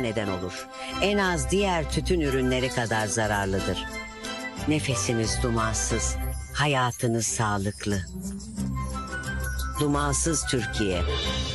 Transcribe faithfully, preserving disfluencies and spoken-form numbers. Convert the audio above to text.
neden olur. En az diğer tütün ürünleri kadar zararlıdır. Nefesiniz dumansız, hayatınız sağlıklı. Dumansız Türkiye.